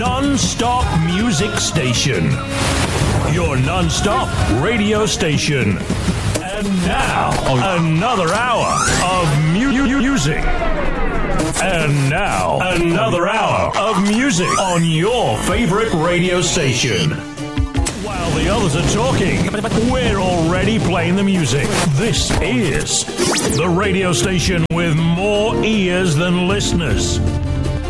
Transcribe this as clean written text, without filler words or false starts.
non-stop music station. Your non-stop radio station. And now, another hour of music. And now, another hour of music on your favorite radio station. While the others are talking, we're already playing the music. This is the radio station with more ears than listeners.